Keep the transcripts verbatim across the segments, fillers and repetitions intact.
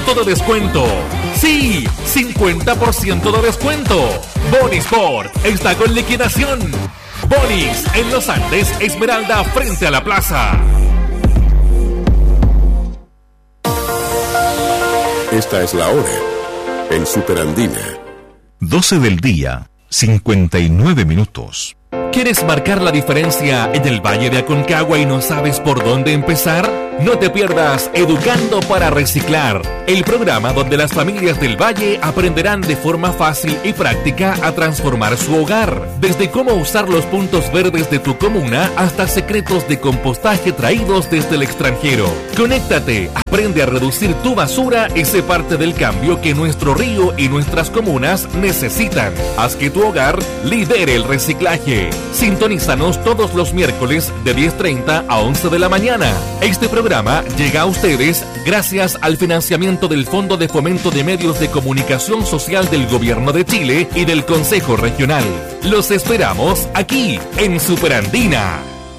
ciento de descuento. Sí, cincuenta por ciento de descuento. Bonisport está con liquidación. Bonis en Los Andes, Esmeralda, frente a la plaza. Esta es la hora en Superandina. doce del día, cincuenta y nueve minutos. ¿Quieres marcar la diferencia en el Valle de Aconcagua y no sabes por dónde empezar? No te pierdas Educando para Reciclar, el programa donde las familias del Valle aprenderán de forma fácil y práctica a transformar su hogar. Desde cómo usar los puntos verdes de tu comuna hasta secretos de compostaje traídos desde el extranjero. Conéctate, aprende a reducir tu basura y sé parte del cambio que nuestro río y nuestras comunas necesitan. Haz que tu hogar lidere el reciclaje. Sintonízanos todos los miércoles de diez treinta a once de la mañana. Este programa llega a ustedes gracias al financiamiento del Fondo de Fomento de Medios de Comunicación Social del Gobierno de Chile y del Consejo Regional. Los esperamos aquí, en Superandina.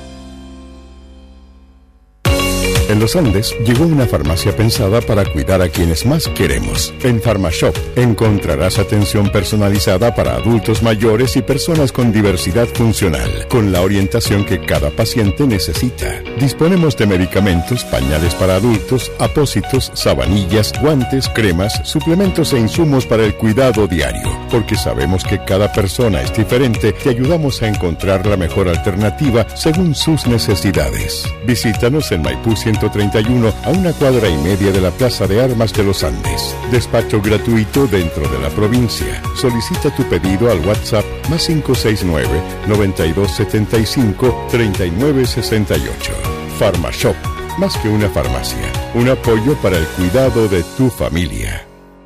En Los Andes llegó una farmacia pensada para cuidar a quienes más queremos. En PharmaShop encontrarás atención personalizada para adultos mayores y personas con diversidad funcional, con la orientación que cada paciente necesita. Disponemos de medicamentos, pañales para adultos, apósitos, sabanillas, guantes, cremas, suplementos e insumos para el cuidado diario. Porque sabemos que cada persona es diferente, te ayudamos a encontrar la mejor alternativa según sus necesidades. Visítanos en Maipú ciento treinta y uno, a una cuadra y media de la Plaza de Armas de Los Andes. Despacho gratuito dentro de la provincia. Solicita tu pedido al WhatsApp más cinco seis nueve, noventa y dos setenta y cinco, treinta y nueve sesenta y ocho. PharmaShop, más que una farmacia, un apoyo para el cuidado de tu familia.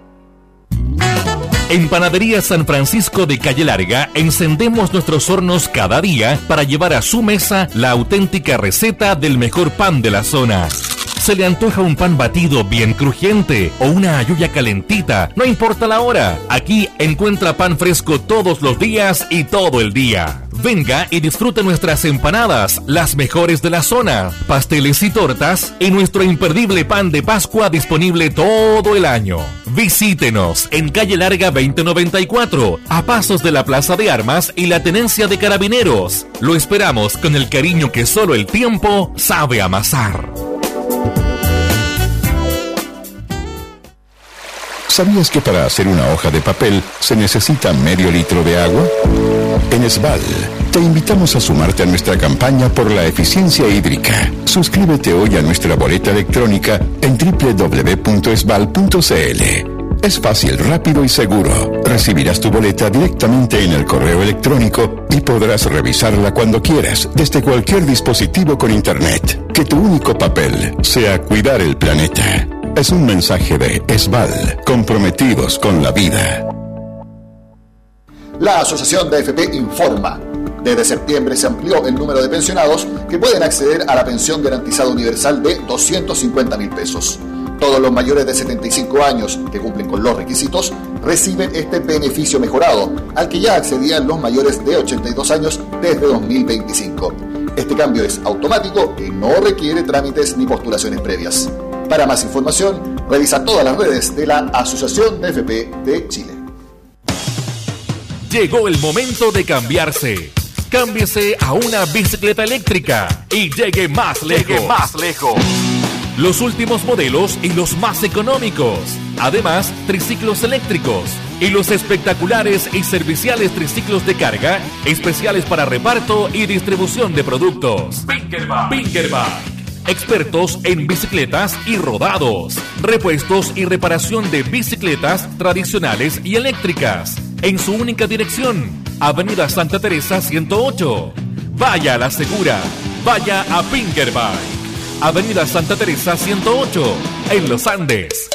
En Panadería San Francisco de Calle Larga encendemos nuestros hornos cada día para llevar a su mesa la auténtica receta del mejor pan de la zona. ¿Se le antoja un pan batido bien crujiente o una hallilla calentita? No importa la hora, aquí encuentra pan fresco todos los días y todo el día. Venga y disfrute nuestras empanadas, las mejores de la zona, pasteles y tortas y nuestro imperdible pan de Pascua disponible todo el año. Visítenos en Calle Larga veinte noventa y cuatro, a pasos de la Plaza de Armas y la Tenencia de Carabineros. Lo esperamos con el cariño que solo el tiempo sabe amasar. ¿Sabías que para hacer una hoja de papel se necesita medio litro de agua? En Esval, te invitamos a sumarte a nuestra campaña por la eficiencia hídrica. Suscríbete hoy a nuestra boleta electrónica en doble u doble u doble u punto esval punto c l. Es fácil, rápido y seguro. Recibirás tu boleta directamente en el correo electrónico y podrás revisarla cuando quieras, desde cualquier dispositivo con internet. Que tu único papel sea cuidar el planeta. Es un mensaje de Esval, comprometidos con la vida. La Asociación de A F P informa. Desde septiembre se amplió el número de pensionados que pueden acceder a la pensión garantizada universal de doscientos cincuenta mil pesos. Todos los mayores de setenta y cinco años que cumplen con los requisitos reciben este beneficio mejorado, al que ya accedían los mayores de ochenta y dos años desde dos mil veinticinco. Este cambio es automático y no requiere trámites ni postulaciones previas. Para más información, revisa todas las redes de la Asociación de A F P de Chile. Llegó el momento de cambiarse. Cámbiese a una bicicleta eléctrica y llegue más lejos. Llegue más lejos. Los últimos modelos y los más económicos. Además, triciclos eléctricos y los espectaculares y serviciales triciclos de carga, especiales para reparto y distribución de productos. Pinkerback. Pinkerback. Expertos en bicicletas y rodados, repuestos y reparación de bicicletas tradicionales y eléctricas, en su única dirección, Avenida Santa Teresa ciento ocho. Vaya a la segura, vaya a Pinkerback, Avenida Santa Teresa ciento ocho, en Los Andes.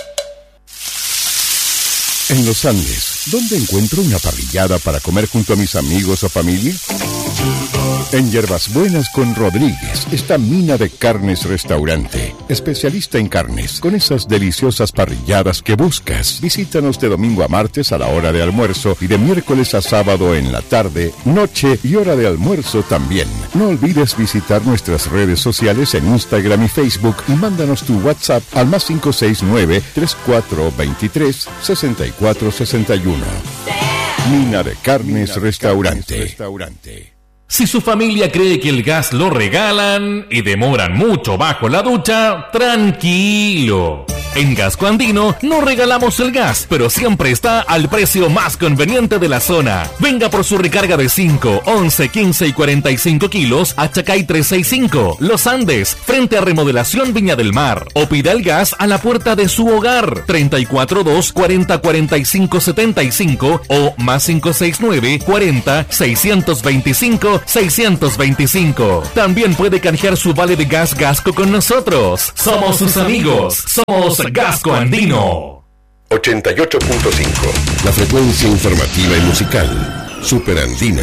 En Los Andes, ¿dónde encuentro una parrillada para comer junto a mis amigos o familia? En Hierbas Buenas con Rodríguez está Mina de Carnes Restaurante, especialista en carnes, con esas deliciosas parrilladas que buscas. Visítanos de domingo a martes a la hora de almuerzo y de miércoles a sábado en la tarde, noche y hora de almuerzo también. No olvides visitar nuestras redes sociales en Instagram y Facebook y mándanos tu WhatsApp al más cinco seis nueve, tres cuatro dos tres, seis cuatro seis uno. Mina de Carnes Restaurante. Si su familia cree que el gas lo regalan y demoran mucho bajo la ducha, tranquilo. En Gasco Andino no regalamos el gas, pero siempre está al precio más conveniente de la zona. Venga por su recarga de cinco, once, quince y cuarenta y cinco kilos a Chacay trescientos sesenta y cinco, Los Andes, frente a Remodelación Viña del Mar. O pida el gas a la puerta de su hogar, treinta y cuatro dos, cuarenta, cuarenta y cinco, setenta y cinco o más cinco seis nueve, cuarenta, seiscientos veinticinco, seiscientos veinticinco. También puede canjear su vale de gas Gasco con nosotros. Somos sus amigos. Somos Gasco Andino. ochenta y ocho punto cinco. La frecuencia informativa y musical. Superandina.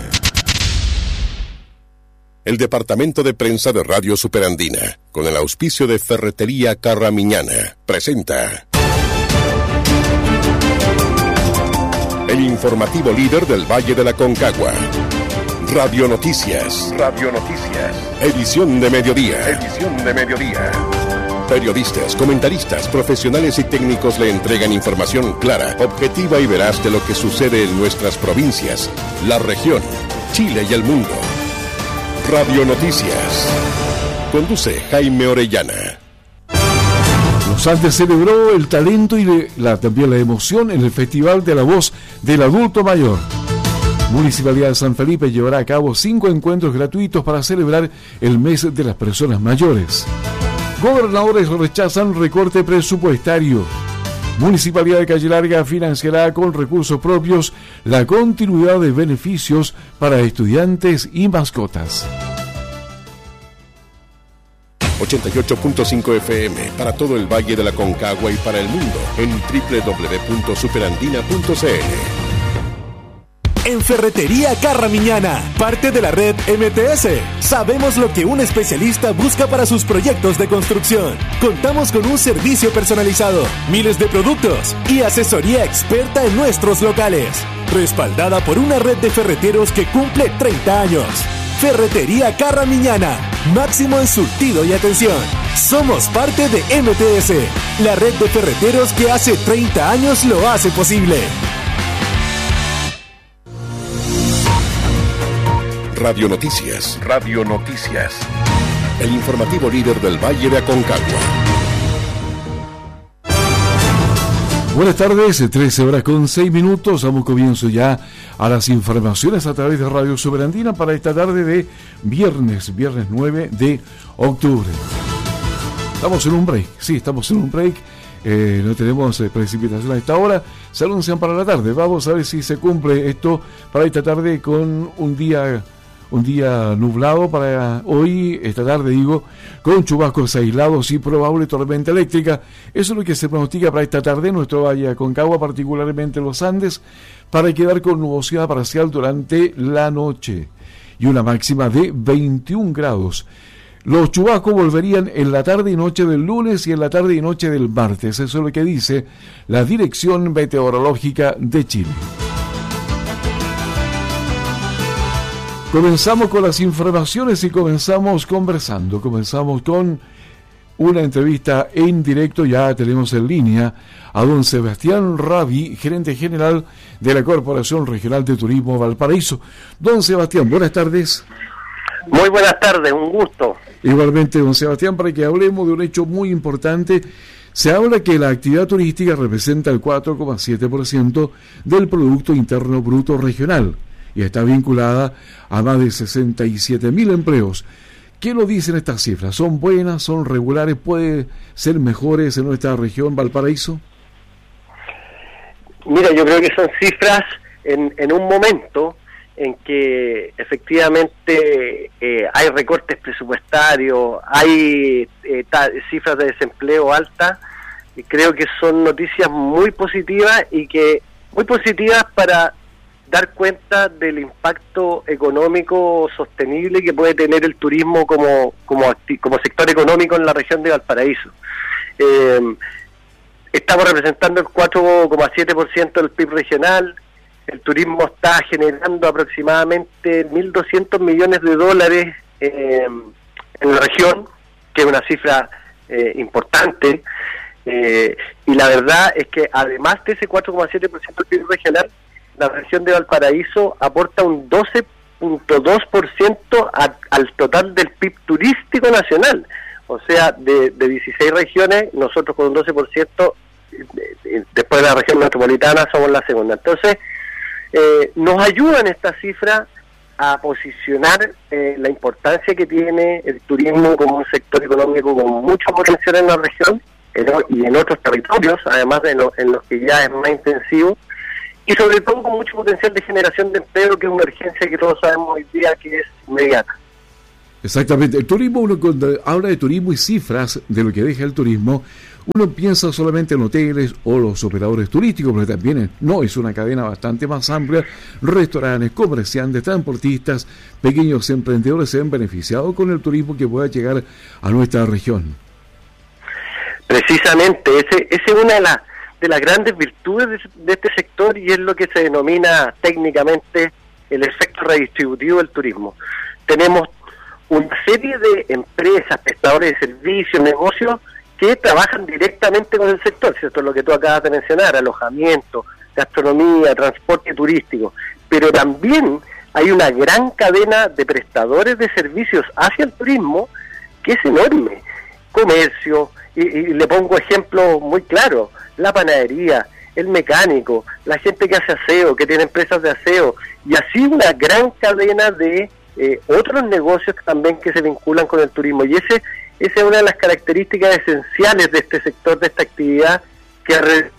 El departamento de prensa de Radio Superandina, con el auspicio de Ferretería Carramiñana, presenta el informativo líder del Valle de la Concagua. Radio Noticias. Radio Noticias. Edición de mediodía. Edición de mediodía. Periodistas, comentaristas, profesionales y técnicos le entregan información clara, objetiva y veraz de lo que sucede en nuestras provincias, la región, Chile y el mundo. Radio Noticias. Conduce Jaime Orellana. Los Andes celebró el talento y la, también la emoción en el Festival de la Voz del Adulto Mayor. Municipalidad de San Felipe llevará a cabo cinco encuentros gratuitos para celebrar el mes de las personas mayores. Gobernadores rechazan recorte presupuestario. Municipalidad de Calle Larga financiará con recursos propios la continuidad de beneficios para estudiantes y mascotas. ochenta y ocho punto cinco F M para todo el Valle de la Concagua y para el mundo en doble u doble u doble u punto superandina punto c l. En Ferretería Carramiñana, parte de la red M T S. Sabemos lo que un especialista busca para sus proyectos de construcción. Contamos con un servicio personalizado, miles de productos y asesoría experta en nuestros locales. Respaldada por una red de ferreteros que cumple treinta años. Ferretería Carramiñana, máximo en surtido y atención. Somos parte de M T S, la red de ferreteros que hace treinta años lo hace posible. Radio Noticias. Radio Noticias. El informativo líder del Valle de Aconcagua. Buenas tardes, trece horas con seis minutos. Damos comienzo ya a las informaciones a través de Radio Superandina para esta tarde de viernes, viernes nueve de octubre. Estamos en un break, sí, estamos en un break. Eh, no tenemos eh, precipitación a esta hora. Se anuncian para la tarde. Vamos a ver si se cumple esto para esta tarde con un día... Un día nublado para hoy, esta tarde digo, con chubascos aislados y probable tormenta eléctrica. Eso es lo que se pronostica para esta tarde en nuestro Valle de Aconcagua, particularmente en los Andes, para quedar con nubosidad parcial durante la noche y una máxima de veintiún grados. Los chubascos volverían en la tarde y noche del lunes y en la tarde y noche del martes. Eso es lo que dice la Dirección Meteorológica de Chile. Comenzamos con las informaciones y comenzamos conversando. Comenzamos con una entrevista en directo. Ya tenemos en línea a don Sebastián Rabi, gerente general de la Corporación Regional de Turismo Valparaíso. Don Sebastián, buenas tardes. Muy buenas tardes, un gusto. Igualmente, don Sebastián, para que hablemos de un hecho muy importante. Se habla que la actividad turística representa el cuatro coma siete por ciento del Producto Interno Bruto Regional y está vinculada a más de sesenta y siete mil empleos. ¿Qué nos dicen estas cifras? ¿Son buenas? ¿Son regulares? ¿Puede ser mejores en nuestra región Valparaíso? Mira, yo creo que son cifras en, en un momento en que efectivamente eh, hay recortes presupuestarios, hay eh, ta, cifras de desempleo altas, y creo que son noticias muy positivas y que muy positivas para dar cuenta del impacto económico sostenible que puede tener el turismo como como, acti- como sector económico en la región de Valparaíso. Eh, estamos representando el cuatro coma siete por ciento del P I B regional. El turismo está generando aproximadamente mil doscientos millones de dólares eh, en la región, que es una cifra eh, importante. Eh, y la verdad es que además de ese cuatro coma siete por ciento del P I B regional, la región de Valparaíso aporta un doce punto dos por ciento a, al total del P I B turístico nacional. O sea, de, de dieciséis regiones, nosotros con un doce por ciento, después de la región metropolitana, somos la segunda. Entonces, eh, nos ayudan estas cifras a posicionar eh, la importancia que tiene el turismo como un sector económico con mucho potencial en la región en, y en otros territorios, además de lo, en los que ya es más intensivo, y sobre todo con mucho potencial de generación de empleo, que es una urgencia que todos sabemos hoy día que es inmediata. Exactamente. El turismo, uno cuando habla de turismo y cifras de lo que deja el turismo, uno piensa solamente en hoteles o los operadores turísticos, pero también no, es una cadena bastante más amplia. Restaurantes, comerciantes, transportistas, pequeños emprendedores se han beneficiado con el turismo que pueda llegar a nuestra región. Precisamente, ese, ese es una de las de las grandes virtudes de, de este sector, y es lo que se denomina técnicamente el efecto redistributivo del turismo. Tenemos una serie de empresas, prestadores de servicios, negocios que trabajan directamente con el sector, ¿cierto? Lo que tú acabas de mencionar, alojamiento, gastronomía, transporte turístico, pero también hay una gran cadena de prestadores de servicios hacia el turismo que es enorme. Comercio, y, y le pongo ejemplos muy claros, la panadería, el mecánico, la gente que hace aseo, que tiene empresas de aseo, y así una gran cadena de eh, otros negocios también que se vinculan con el turismo. Y ese esa es una de las características esenciales de este sector, de esta actividad, que, re,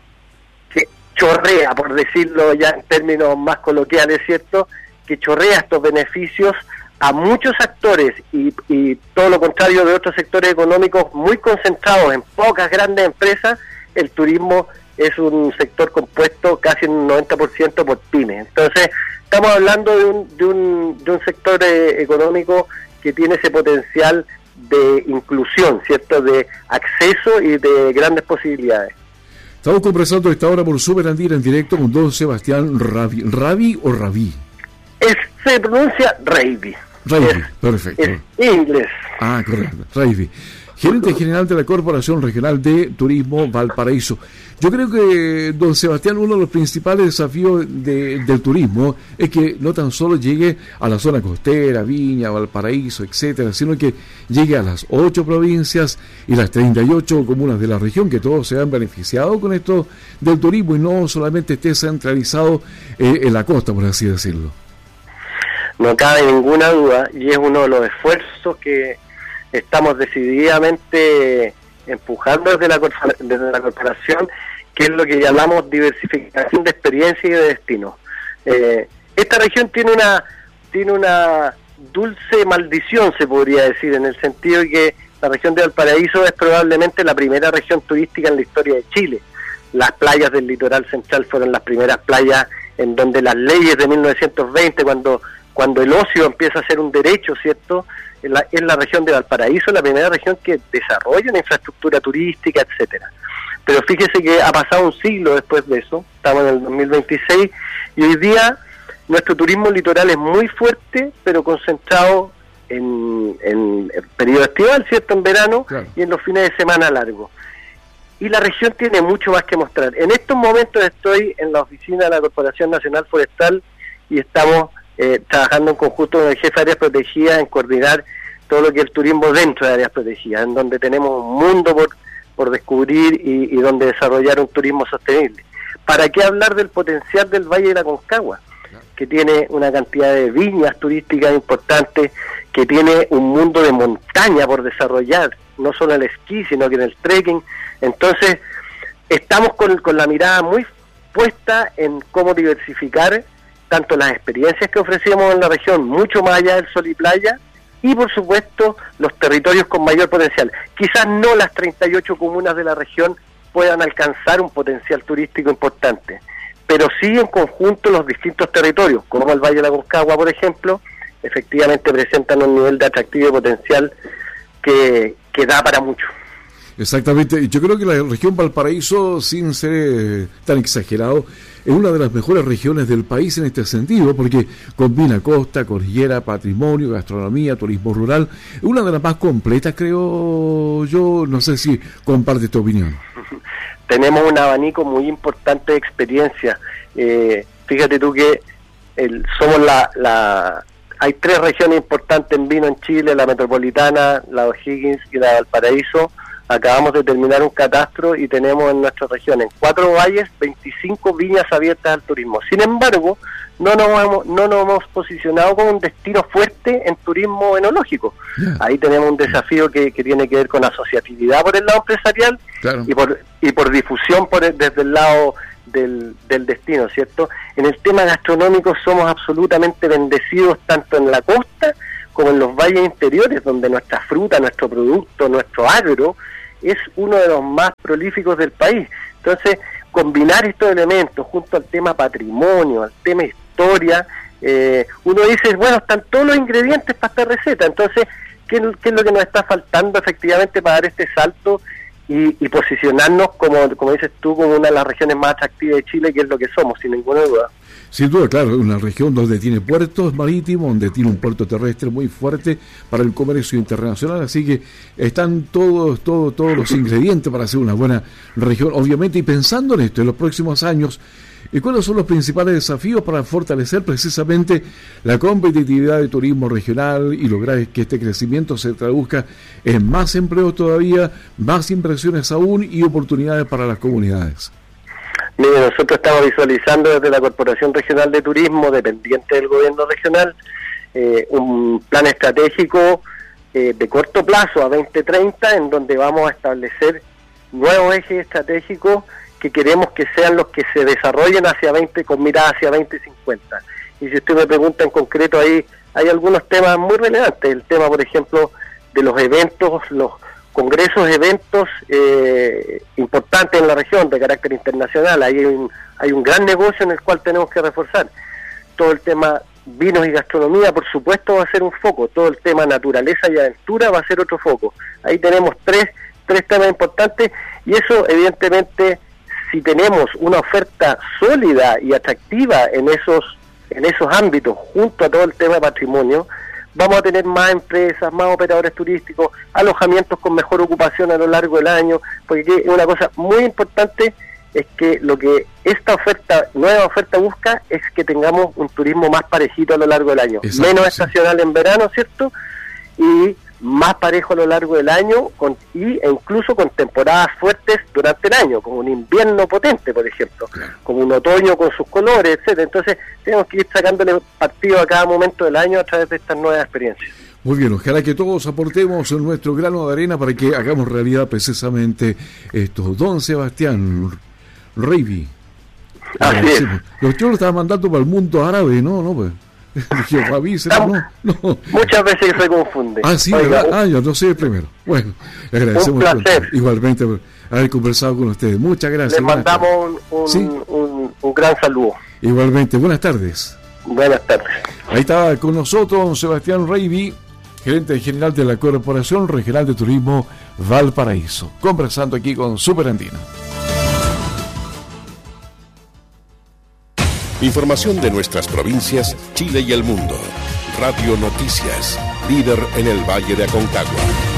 que chorrea, por decirlo ya en términos más coloquiales, ¿cierto?, que chorrea estos beneficios a muchos actores, y, y todo lo contrario de otros sectores económicos muy concentrados en pocas grandes empresas. El turismo es un sector compuesto casi en un noventa por ciento por pymes. Entonces, estamos hablando de un, de un, de un sector eh, económico que tiene ese potencial de inclusión, ¿cierto?, de acceso y de grandes posibilidades. Estamos conversando a esta hora por Superandina en directo con don Sebastián Ravi. ¿Ravi o Ravi? Es, se pronuncia Ravi. Ravi, perfecto. Es inglés. Ah, correcto, Ravi. Gerente general de la Corporación Regional de Turismo Valparaíso. Yo creo que, don Sebastián, uno de los principales desafíos de, del turismo es que no tan solo llegue a la zona costera, Viña, Valparaíso, etcétera, sino que llegue a las ocho provincias y las treinta y ocho comunas de la región, que todos se han beneficiado con esto del turismo y no solamente esté centralizado eh, en la costa, por así decirlo. No cabe ninguna duda, y es uno de los esfuerzos que estamos decididamente empujando desde la, desde la corporación, que es lo que llamamos diversificación de experiencia y de destino. Eh, esta región tiene una tiene una dulce maldición, se podría decir, en el sentido de que la región de Valparaíso es probablemente la primera región turística en la historia de Chile. Las playas del litoral central fueron las primeras playas en donde las leyes de mil novecientos veinte, cuando cuando el ocio empieza a ser un derecho, ¿cierto?, en la, en la región de Valparaíso, la primera región que desarrolla una infraestructura turística, etcétera. Pero fíjese que ha pasado un siglo después de eso, estamos en el dos mil veintiséis, y hoy día nuestro turismo litoral es muy fuerte, pero concentrado en, en el periodo estival, ¿cierto?, en verano, claro, y en los fines de semana largos. Y la región tiene mucho más que mostrar. En estos momentos estoy en la oficina de la Corporación Nacional Forestal y estamos Eh, trabajando en conjunto con el jefe de áreas protegidas en coordinar todo lo que es el turismo dentro de áreas protegidas, en donde tenemos un mundo por, por descubrir y, y donde desarrollar un turismo sostenible. ¿Para qué hablar del potencial del Valle de la Concagua? Que tiene una cantidad de viñas turísticas importantes, que tiene un mundo de montaña por desarrollar, no solo el esquí, sino que en el trekking. Entonces, estamos con, con la mirada muy puesta en cómo diversificar tanto las experiencias que ofrecemos en la región, mucho más allá del sol y playa, y por supuesto los territorios con mayor potencial. Quizás no las treinta y ocho comunas de la región puedan alcanzar un potencial turístico importante, pero sí en conjunto los distintos territorios, como el Valle de la Concagua, por ejemplo, efectivamente presentan un nivel de atractivo y potencial que, que da para mucho. Exactamente, yo creo que la región Valparaíso, sin ser eh, tan exagerado, es una de las mejores regiones del país en este sentido, porque combina costa, cordillera, patrimonio, gastronomía, turismo rural, es una de las más completas, creo yo. No sé si comparte tu opinión. Tenemos un abanico muy importante de experiencia. Eh, fíjate tú que el, somos la, la... Hay tres regiones importantes en vino en Chile, la metropolitana, la O'Higgins y la de Valparaíso. Acabamos de terminar un catastro y tenemos en nuestra región, en cuatro valles, veinticinco viñas abiertas al turismo. Sin embargo, no nos hemos, no nos hemos posicionado como un destino fuerte en turismo enológico. Yeah. Ahí tenemos un desafío que, que tiene que ver con asociatividad por el lado empresarial, claro, y por y por difusión por el, desde el lado del, del destino, ¿cierto? En el tema gastronómico somos absolutamente bendecidos tanto en la costa como en los valles interiores, donde nuestra fruta, nuestro producto, nuestro agro es uno de los más prolíficos del país. Entonces, combinar estos elementos junto al tema patrimonio, al tema historia, eh, uno dice, bueno, están todos los ingredientes para esta receta. Entonces, ¿qué, qué es lo que nos está faltando efectivamente para dar este salto y, y posicionarnos, como, como dices tú, como una de las regiones más atractivas de Chile, que es lo que somos, sin ninguna duda? Sin duda, claro, una región donde tiene puertos marítimos, donde tiene un puerto terrestre muy fuerte para el comercio internacional, así que están todos, todos, todos los ingredientes para hacer una buena región, obviamente. Y pensando en esto, en los próximos años, ¿y cuáles son los principales desafíos para fortalecer precisamente la competitividad del turismo regional y lograr que este crecimiento se traduzca en más empleos todavía, más inversiones aún y oportunidades para las comunidades? Mire, nosotros estamos visualizando desde la Corporación Regional de Turismo, dependiente del gobierno regional, eh, un plan estratégico eh, de corto plazo a veinte treinta, en donde vamos a establecer nuevos ejes estratégicos que queremos que sean los que se desarrollen hacia veinte, con mirada hacia veinte cincuenta. Y si usted me pregunta en concreto, ahí hay algunos temas muy relevantes. El tema, por ejemplo, de los eventos, los congresos, eventos eh, importantes en la región de carácter internacional. Ahí hay un, hay un gran negocio en el cual tenemos que reforzar. Todo el tema vinos y gastronomía, por supuesto, va a ser un foco. Todo el tema naturaleza y aventura va a ser otro foco. Ahí tenemos tres, tres temas importantes, y eso evidentemente, si tenemos una oferta sólida y atractiva en esos, en esos ámbitos, junto a todo el tema de patrimonio, vamos a tener más empresas, más operadores turísticos, alojamientos con mejor ocupación a lo largo del año, porque una cosa muy importante es que lo que esta oferta, nueva oferta busca es que tengamos un turismo más parejito a lo largo del año. Exacto, menos sí. estacional en verano, ¿cierto? Y más parejo a lo largo del año, con, y, e incluso con temporadas fuertes durante el año, como un invierno potente, por ejemplo, claro, como un otoño con sus colores, etcétera. Entonces tenemos que ir sacándole partido a cada momento del año a través de estas nuevas experiencias. Muy bien, ojalá que todos aportemos en nuestro grano de arena para que hagamos realidad precisamente esto. Don Sebastián Reiby. Así es. Los tíos lo estaban mandando para el mundo árabe, ¿no? no pues. Dije, no, no. Muchas veces se confunde. Ah, sí, Oiga, ¿verdad? Ah, yo no sé el primero. Bueno, le agradecemos un placer. Por, igualmente por haber conversado con ustedes. Muchas gracias. Les mandamos un, un, ¿sí? un, un gran saludo. Igualmente, buenas tardes. Buenas tardes. Ahí estaba con nosotros don Sebastián Reiby, gerente general de la Corporación Regional de Turismo Valparaíso, conversando aquí con Super Andina. Información de nuestras provincias, Chile y el mundo. Radio Noticias, líder en el Valle de Aconcagua.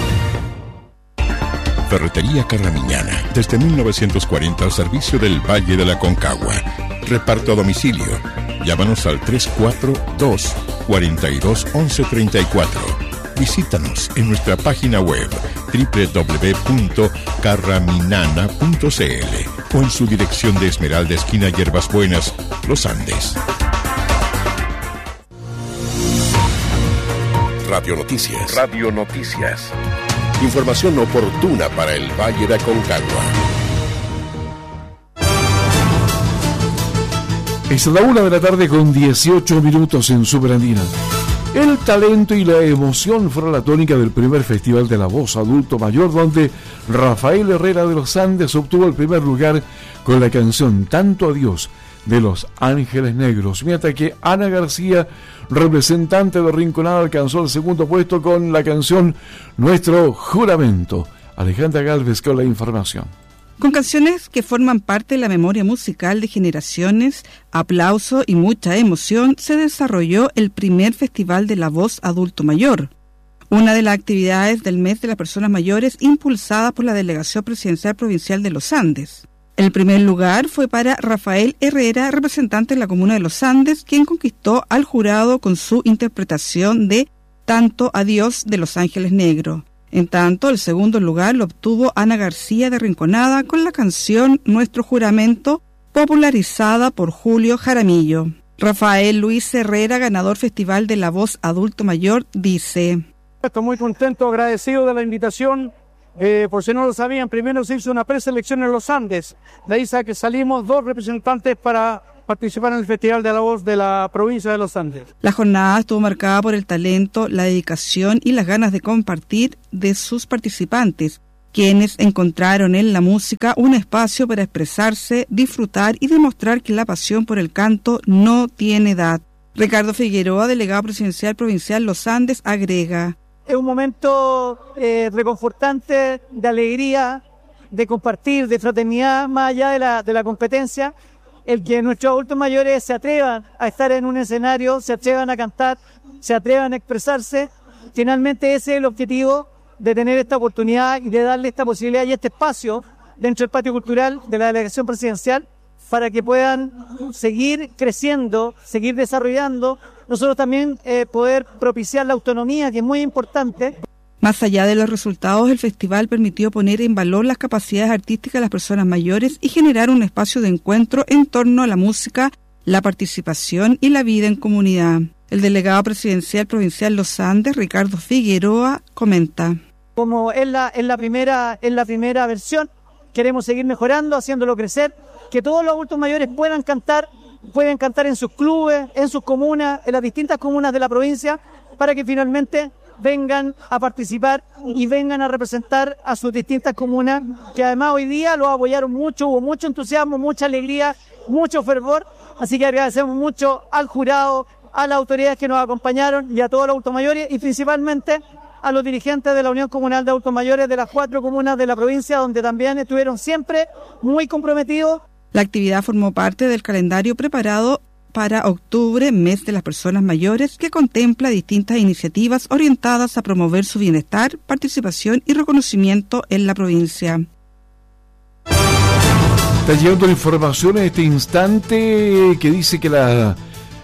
Ferretería Carramiñana, desde mil novecientos cuarenta al servicio del Valle de la Aconcagua. Reparto a domicilio. Llámanos al tres cuatro dos, cuatro dos, once treinta y cuatro. Visítanos en nuestra página web doble u doble u doble u punto carraminana punto c l o en su dirección de Esmeralda, esquina Hierbas Buenas, Los Andes. Radio Noticias. Radio Noticias. Información oportuna para el Valle de Aconcagua. Es la una de la tarde con dieciocho minutos en Superandina. El talento y la emoción fueron la tónica del primer Festival de la Voz Adulto Mayor, donde Rafael Herrera de los Andes obtuvo el primer lugar con la canción Tanto a Dios, de Los Ángeles Negros, mientras que Ana García, representante de Rinconada, alcanzó el segundo puesto con la canción Nuestro Juramento. Alejandra Galvez con la información. Con canciones que forman parte de la memoria musical de generaciones, aplauso y mucha emoción, se desarrolló el primer Festival de la Voz Adulto Mayor, una de las actividades del mes de las personas mayores impulsada por la Delegación Presidencial Provincial de los Andes. El primer lugar fue para Rafael Herrera, representante de la comuna de Los Andes, quien conquistó al jurado con su interpretación de Tanto Adiós de Los Ángeles Negros. En tanto, el segundo lugar lo obtuvo Ana García de Rinconada con la canción Nuestro Juramento, popularizada por Julio Jaramillo. Rafael Luis Herrera, ganador Festival de la Voz Adulto Mayor, dice: Estoy muy contento, agradecido de la invitación. Eh, por si no lo sabían, primero se hizo una preselección en los Andes. De ahí que salimos dos representantes para participar en el Festival de la Voz de la provincia de los Andes. La jornada estuvo marcada por el talento, la dedicación y las ganas de compartir de sus participantes, quienes encontraron en la música un espacio para expresarse, disfrutar y demostrar que la pasión por el canto no tiene edad. Ricardo Figueroa, delegado presidencial provincial Los Andes, agrega: Es un momento eh, reconfortante, de alegría, de compartir, de fraternidad, más allá de la, de la competencia, el que nuestros adultos mayores se atrevan a estar en un escenario, se atrevan a cantar, se atrevan a expresarse. Finalmente ese es el objetivo de tener esta oportunidad y de darle esta posibilidad y este espacio dentro del patio cultural de la delegación presidencial para que puedan seguir creciendo, seguir desarrollando. Nosotros también eh, poder propiciar la autonomía, que es muy importante. Más allá de los resultados, el festival permitió poner en valor las capacidades artísticas de las personas mayores y generar un espacio de encuentro en torno a la música, la participación y la vida en comunidad. El delegado presidencial provincial Los Andes, Ricardo Figueroa, comenta: Como es la, es la primera, es la primera versión, queremos seguir mejorando, haciéndolo crecer, que todos los adultos mayores puedan cantar, pueden cantar en sus clubes, en sus comunas, en las distintas comunas de la provincia, para que finalmente vengan a participar y vengan a representar a sus distintas comunas, que además hoy día los apoyaron mucho, hubo mucho entusiasmo, mucha alegría, mucho fervor, así que agradecemos mucho al jurado, a las autoridades que nos acompañaron y a todos los adultos mayores y principalmente a los dirigentes de la Unión Comunal de Adultos Mayores de las cuatro comunas de la provincia, donde también estuvieron siempre muy comprometidos. La actividad formó parte del calendario preparado para octubre, mes de las personas mayores, que contempla distintas iniciativas orientadas a promover su bienestar, participación y reconocimiento en la provincia. Está llegando la información en este instante que dice que la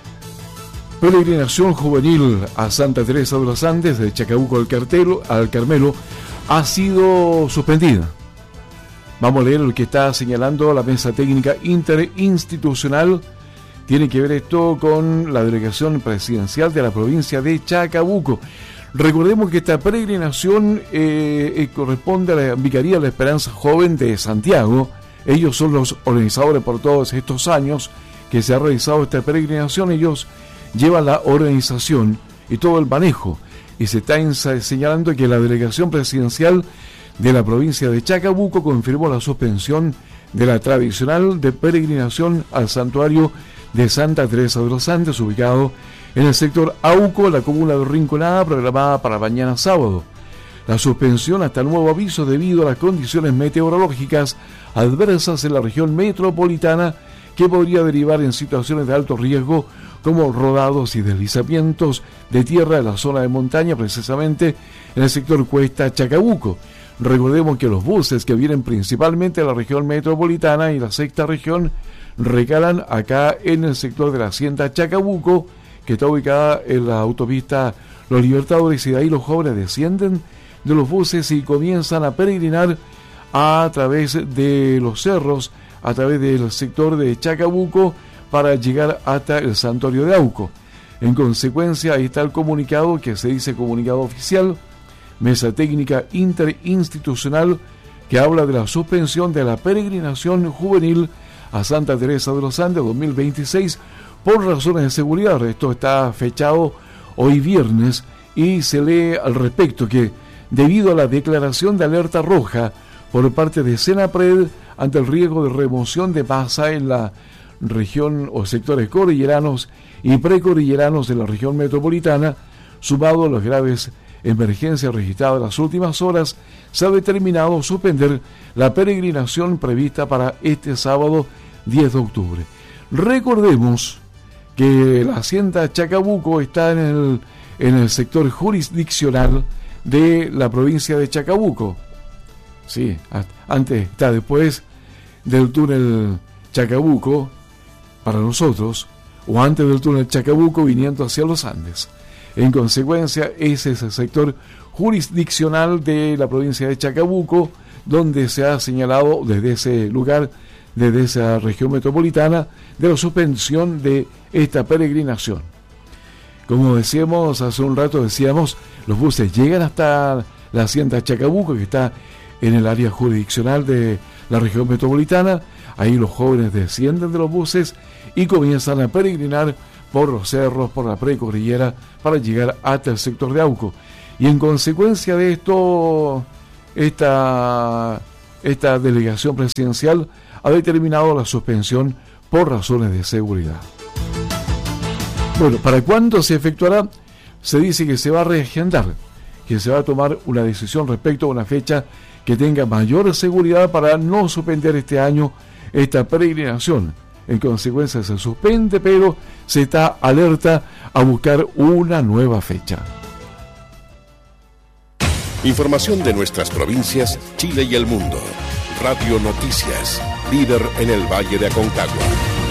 peregrinación juvenil a Santa Teresa de los Andes, de Chacabuco al, Cartelo, al Carmelo, ha sido suspendida. Vamos a leer lo que está señalando la mesa técnica interinstitucional. Tiene que ver esto con la delegación presidencial de la provincia de Chacabuco. Recordemos que esta peregrinación eh, eh, corresponde a la Vicaría de la Esperanza Joven de Santiago. Ellos son los organizadores por todos estos años que se ha realizado esta peregrinación. Ellos llevan la organización y todo el manejo. Y se está señalando que la delegación presidencial de la provincia de Chacabuco confirmó la suspensión de la tradicional de peregrinación al santuario de Santa Teresa de los Andes, ubicado en el sector Auco, la comuna de Rinconada, programada para mañana sábado. La suspensión hasta nuevo aviso debido a las condiciones meteorológicas adversas en la región metropolitana, que podría derivar en situaciones de alto riesgo como rodados y deslizamientos de tierra en la zona de montaña, precisamente en el sector Cuesta Chacabuco. Recordemos que los buses que vienen principalmente de la región metropolitana y la sexta región recalan acá en el sector de la hacienda Chacabuco, que está ubicada en la autopista Los Libertadores, y de ahí los jóvenes descienden de los buses y comienzan a peregrinar a través de los cerros, a través del sector de Chacabuco, para llegar hasta el santuario de Auco. En consecuencia, ahí está el comunicado que se dice comunicado oficial, mesa técnica interinstitucional, que habla de la suspensión de la peregrinación juvenil a Santa Teresa de los Andes dos mil veintiséis por razones de seguridad. Esto está fechado hoy viernes y se lee al respecto que debido a la declaración de alerta roja por parte de Senapred ante el riesgo de remoción de masa en la región o sectores cordilleranos y precordilleranos de la región metropolitana, sumado a las graves emergencias registradas en las últimas horas, se ha determinado suspender la peregrinación prevista para este sábado diez de octubre. Recordemos que la hacienda Chacabuco está en el, en el sector jurisdiccional de la provincia de Chacabuco. Sí, antes está después del túnel Chacabuco para nosotros, o antes del túnel Chacabuco viniendo hacia los Andes. En consecuencia, ese es el sector jurisdiccional de la provincia de Chacabuco, donde se ha señalado desde ese lugar, desde esa región metropolitana, de la suspensión de esta peregrinación. Como decíamos hace un rato, decíamos, los buses llegan hasta la hacienda Chacabuco, que está en el área jurisdiccional de la región metropolitana. Ahí los jóvenes descienden de los buses y comienzan a peregrinar por los cerros, por la precordillera, para llegar hasta el sector de Auco. Y en consecuencia de esto, esta, esta delegación presidencial ha determinado la suspensión por razones de seguridad. Bueno, ¿para cuándo se efectuará? Se dice que se va a reagendar, que se va a tomar una decisión respecto a una fecha que tenga mayor seguridad para no suspender este año esta peregrinación. En consecuencia se suspende, pero se está alerta a buscar una nueva fecha. Información de nuestras provincias, Chile y el mundo. Radio Noticias, líder en el Valle de Aconcagua.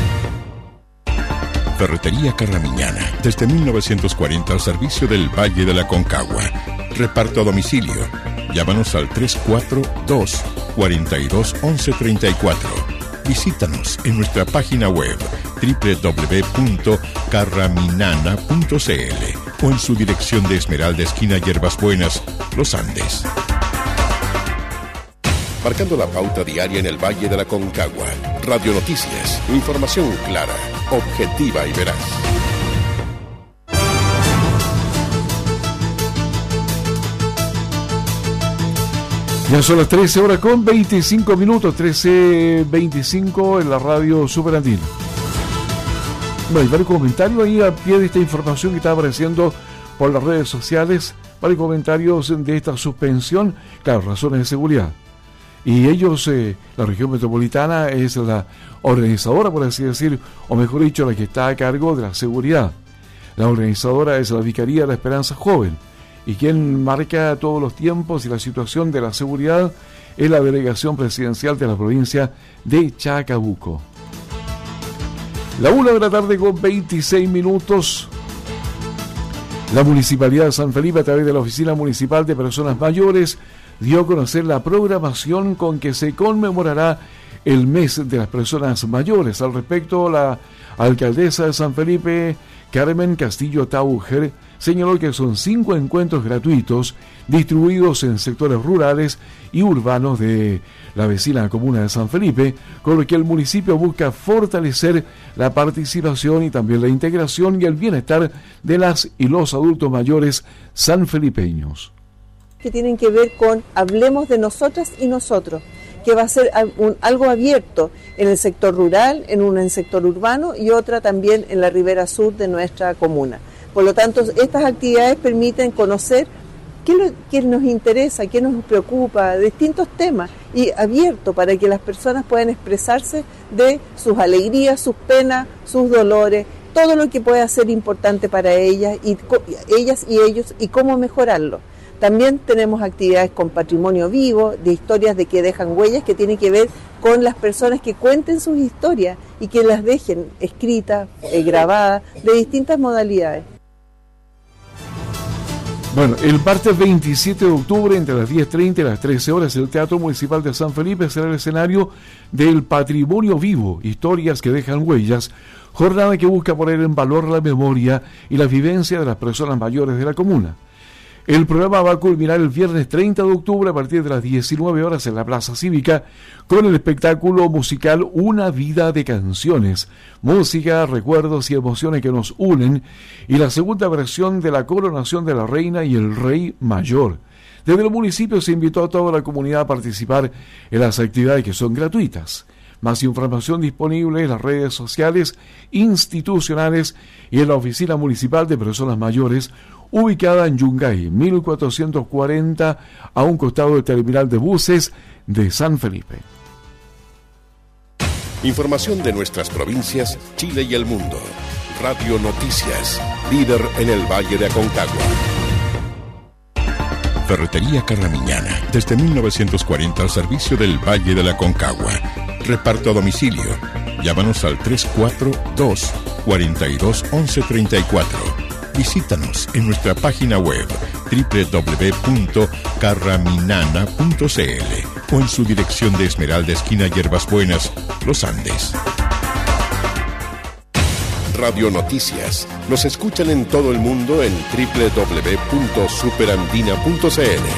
Ferretería Carramiñana, desde mil novecientos cuarenta al servicio del Valle de la Aconcagua. Reparto a domicilio. Llámanos al tres cuatro dos, cuatro dos, once treinta y cuatro. Visítanos en nuestra página web doble u doble u doble u punto carraminana punto c l o en su dirección de Esmeralda, esquina Hierbas Buenas, Los Andes. Marcando la pauta diaria en el Valle de la Aconcagua. Radio Noticias, información clara, objetiva y veraz. Ya son las trece horas con veinticinco minutos, trece veinticinco en la radio Superandina. Bueno, hay varios comentarios ahí a pie de esta información que está apareciendo por las redes sociales, varios comentarios de esta suspensión, claro, razones de seguridad. Y ellos, eh, la región metropolitana es la organizadora, por así decir, o mejor dicho, la que está a cargo de la seguridad. La organizadora es la Vicaría de la Esperanza Joven. Y quien marca todos los tiempos y la situación de la seguridad es la delegación presidencial de la provincia de Chacabuco. La una de la tarde con veintiséis minutos. La Municipalidad de San Felipe, a través de la Oficina Municipal de Personas Mayores, dio a conocer la programación con que se conmemorará el mes de las personas mayores. Al respecto, la alcaldesa de San Felipe, Carmen Castillo Tauger, señaló que son cinco encuentros gratuitos distribuidos en sectores rurales y urbanos de la vecina comuna de San Felipe, con lo que el municipio busca fortalecer la participación y también la integración y el bienestar de las y los adultos mayores sanfelipeños. Que tienen que ver con hablemos de nosotras y nosotros, que va a ser un, algo abierto en el sector rural, en un en el sector urbano y otra también en la ribera sur de nuestra comuna. Por lo tanto, estas actividades permiten conocer qué, lo, qué nos interesa, qué nos preocupa, distintos temas, y abierto para que las personas puedan expresarse de sus alegrías, sus penas, sus dolores, todo lo que pueda ser importante para ellas y, ellas y ellos y cómo mejorarlo. También tenemos actividades con patrimonio vivo, de historias de que dejan huellas, que tienen que ver con las personas que cuenten sus historias y que las dejen escritas, eh, grabadas, de distintas modalidades. Bueno, el martes veintisiete de octubre, entre las diez treinta y las trece horas, el Teatro Municipal de San Felipe será el escenario del Patrimonio Vivo, historias que dejan huellas, jornada que busca poner en valor la memoria y la vivencia de las personas mayores de la comuna. El programa va a culminar el viernes treinta de octubre a partir de las diecinueve horas en la Plaza Cívica con el espectáculo musical Una Vida de Canciones, música, recuerdos y emociones que nos unen, y la segunda versión de la coronación de la reina y el rey mayor. Desde el municipio se invitó a toda la comunidad a participar en las actividades que son gratuitas. Más información disponible en las redes sociales institucionales y en la Oficina Municipal de Personas Mayores, ubicada en Yungay, mil cuatrocientos cuarenta, a un costado del terminal de buses de San Felipe. Información de nuestras provincias, Chile y el mundo. Radio Noticias, líder en el Valle de Aconcagua. Ferretería Carramiñana, desde mil novecientos cuarenta al servicio del Valle de la Aconcagua. Reparto a domicilio. Llámanos al tres cuatro dos, cuatro dos, once treinta y cuatro. Visítanos en nuestra página web doble u doble u doble u punto carraminana punto c l o en su dirección de Esmeralda, esquina Hierbas Buenas, Los Andes. Radio Noticias. Nos escuchan en todo el mundo en doble u doble u doble u punto superandina punto c l.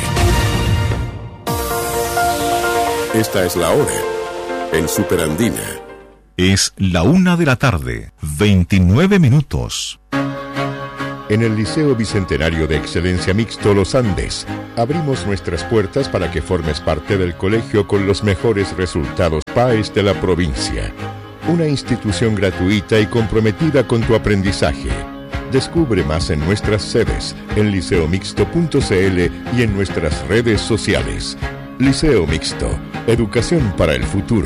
Esta es la hora en Superandina. Es la una de la tarde, veintinueve minutos. En el Liceo Bicentenario de Excelencia Mixto Los Andes, abrimos nuestras puertas para que formes parte del colegio con los mejores resultados P A E S de la provincia. Una institución gratuita y comprometida con tu aprendizaje. Descubre más en nuestras sedes, en liceo mixto punto c l y en nuestras redes sociales. Liceo Mixto, educación para el futuro.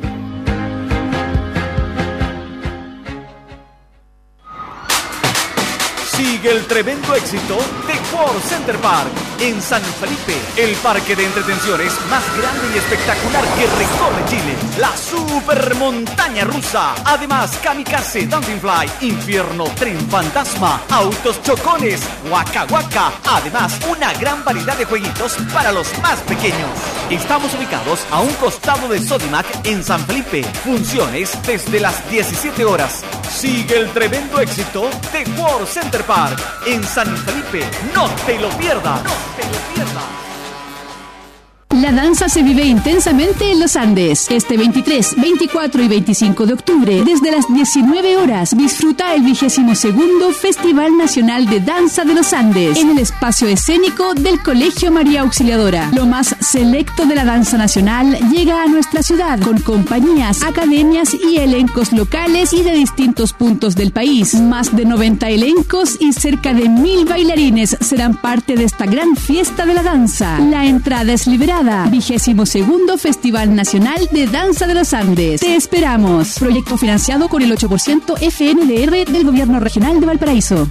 Sigue el tremendo éxito de World Center Park en San Felipe, el parque de entretenciones más grande y espectacular que recorre Chile. La super montaña rusa. Además, Kamikaze, Dancing Fly, Infierno, Tren Fantasma, Autos Chocones, Waka Waka. Además, una gran variedad de jueguitos para los más pequeños. Estamos ubicados a un costado de Sodimac en San Felipe. Funciones desde las diecisiete horas. Sigue el tremendo éxito de World Center Park en San Felipe. No te lo pierdas. No te lo pierdas. La danza se vive intensamente en los Andes. Este veintitrés, veinticuatro y veinticinco de octubre, desde las diecinueve horas, disfruta el vigésimo segundo Festival Nacional de Danza de los Andes en el espacio escénico del Colegio María Auxiliadora. Lo más selecto de la danza nacional llega a nuestra ciudad con compañías, academias y elencos locales y de distintos puntos del país. Más de noventa elencos y cerca de mil bailarines serán parte de esta gran fiesta de la danza. La entrada es liberada. Vigésimo segundo Festival Nacional de Danza de los Andes. Te esperamos. Proyecto financiado con el ocho por ciento F N D R del Gobierno Regional de Valparaíso.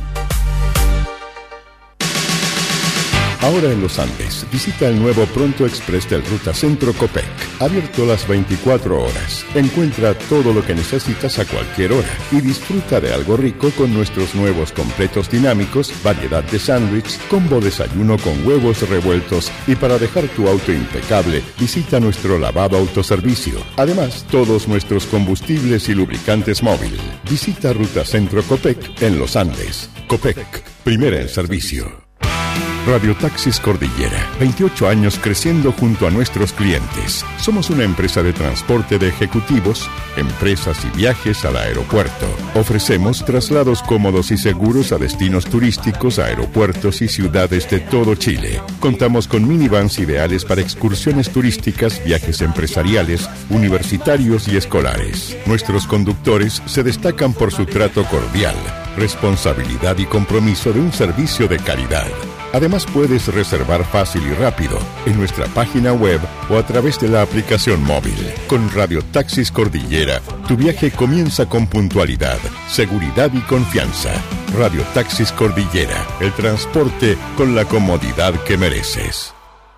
Ahora en Los Andes, visita el nuevo Pronto Express del Ruta Centro Copec, abierto las veinticuatro horas. Encuentra todo lo que necesitas a cualquier hora y disfruta de algo rico con nuestros nuevos completos dinámicos, variedad de sándwich, combo desayuno con huevos revueltos y para dejar tu auto impecable, visita nuestro lavado autoservicio. Además, todos nuestros combustibles y lubricantes móvil. Visita Ruta Centro Copec en Los Andes. Copec, primera en servicio. Radio Taxis Cordillera, veintiocho años creciendo junto a nuestros clientes. Somos una empresa de transporte de ejecutivos, empresas y viajes al aeropuerto. Ofrecemos traslados cómodos y seguros a destinos turísticos, aeropuertos y ciudades de todo Chile. Contamos con minivans ideales para excursiones turísticas, viajes empresariales, universitarios y escolares. Nuestros conductores se destacan por su trato cordial, responsabilidad y compromiso de un servicio de calidad. Además, puedes reservar fácil y rápido en nuestra página web o a través de la aplicación móvil. Con Radio Taxis Cordillera, tu viaje comienza con puntualidad, seguridad y confianza. Radio Taxis Cordillera, el transporte con la comodidad que mereces.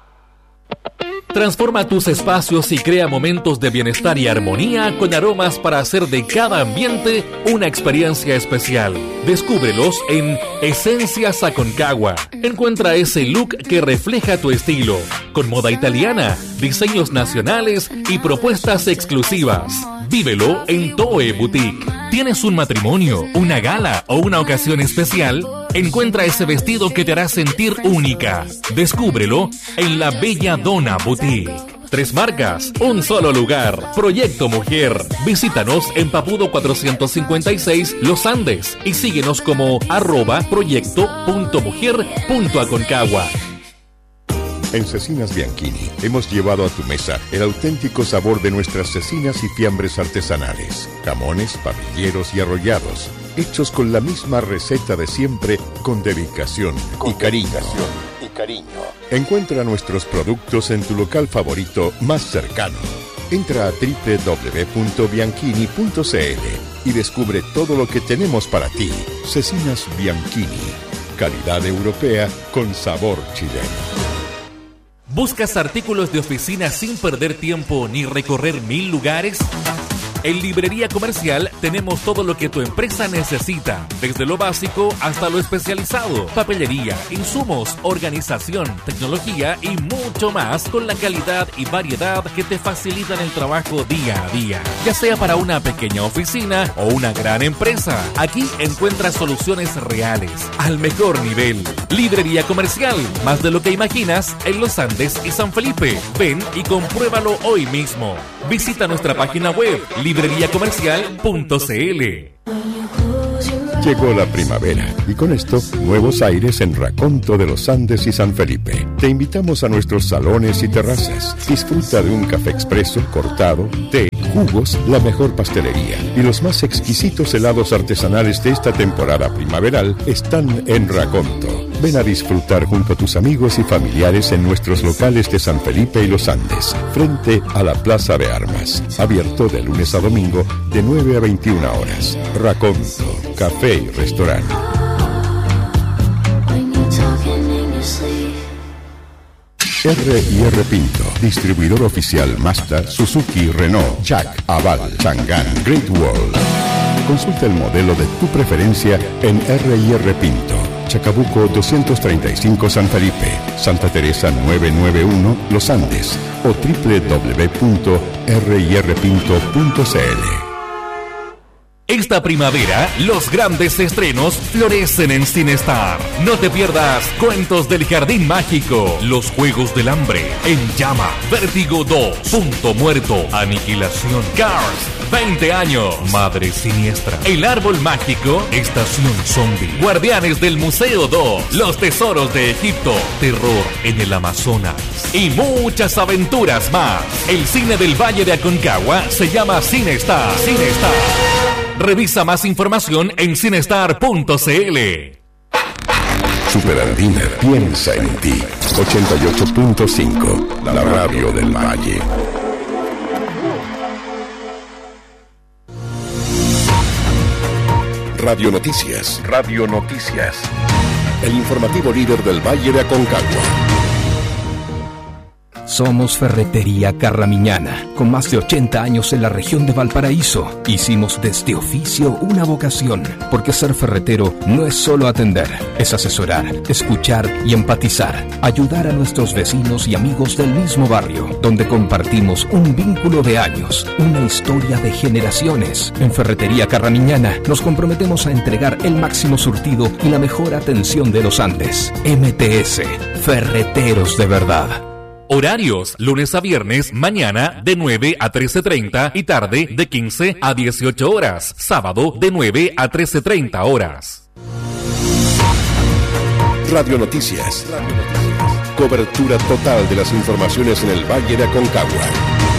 Transforma tus espacios y crea momentos de bienestar y armonía con aromas para hacer de cada ambiente una experiencia especial. Descúbrelos en Esencias Aconcagua. Encuentra ese look que refleja tu estilo, con moda italiana, diseños nacionales y propuestas exclusivas. Vívelo en Toe Boutique. ¿Tienes un matrimonio, una gala o una ocasión especial? Encuentra ese vestido que te hará sentir única. Descúbrelo en la Bella Donna Boutique. Tres marcas, un solo lugar. Proyecto Mujer. Visítanos en Papudo cuatrocientos cincuenta y seis Los Andes y síguenos como arroba proyecto punto mujer punto aconcagua. En Cecinas Bianchini hemos llevado a tu mesa el auténtico sabor de nuestras cecinas y fiambres artesanales, jamones, papilleros y arrollados, hechos con la misma receta de siempre, con dedicación y cariño. y cariño. Encuentra nuestros productos en tu local favorito más cercano. Entra a doble u doble u doble u punto bianchini punto c l y descubre todo lo que tenemos para ti. Cecinas Bianchini, calidad europea con sabor chileno. ¿Buscas artículos de oficina sin perder tiempo ni recorrer mil lugares? En Librería Comercial tenemos todo lo que tu empresa necesita, desde lo básico hasta lo especializado, papelería, insumos, organización, tecnología y mucho más, con la calidad y variedad que te facilitan el trabajo día a día. Ya sea para una pequeña oficina o una gran empresa, aquí encuentras soluciones reales, al mejor nivel. Librería Comercial, más de lo que imaginas, en Los Andes y San Felipe. Ven y compruébalo hoy mismo. Visita nuestra página web librería comercial punto c l. Llegó la primavera y con esto nuevos aires en Raconto de los Andes y San Felipe. Te invitamos a nuestros salones y terrazas. Disfruta de un café expreso, cortado, té, jugos, la mejor pastelería y los más exquisitos helados artesanales de esta temporada primaveral están en Raconto. Ven a disfrutar junto a tus amigos y familiares en nuestros locales de San Felipe y Los Andes, frente a la Plaza de Armas. Abierto de lunes a domingo de nueve a veintiuna horas. Raconto, café y restaurante. R y R Pinto, distribuidor oficial Mazda, Suzuki, Renault, Jack, Aval, Chang'an, Great Wall. Consulta el modelo de tu preferencia en R y R Pinto, Chacabuco doscientos treinta y cinco San Felipe, Santa Teresa novecientos noventa y uno Los Andes o doble u doble u doble u punto r y r pinto punto c l. Esta primavera, los grandes estrenos florecen en Cinestar. No te pierdas Cuentos del Jardín Mágico, Los Juegos del Hambre, En Llama, Vértigo dos, Punto Muerto, Aniquilación, Cars, veinte años, Madre Siniestra, El Árbol Mágico, Estación Zombie, Guardianes del Museo dos, Los Tesoros de Egipto, Terror en el Amazonas y muchas aventuras más. El cine del Valle de Aconcagua se llama Cinestar. Cinestar. Revisa más información en cinestar punto c l. Superandina piensa en ti. ochenta y ocho punto cinco, la radio del Valle. Radio Noticias. Radio Noticias. El informativo líder del Valle de Aconcagua. Somos Ferretería Carramiñana, con más de ochenta años en la región de Valparaíso. Hicimos de este oficio una vocación, porque ser ferretero no es solo atender, es asesorar, escuchar y empatizar, ayudar a nuestros vecinos y amigos del mismo barrio, donde compartimos un vínculo de años, una historia de generaciones. En Ferretería Carramiñana nos comprometemos a entregar el máximo surtido y la mejor atención de los Andes. M T S, Ferreteros de verdad. Horarios, lunes a viernes, mañana de nueve a trece treinta y tarde de quince a dieciocho horas. Sábado de nueve a trece treinta horas. Radio Noticias. Cobertura total de las informaciones en el Valle de Aconcagua.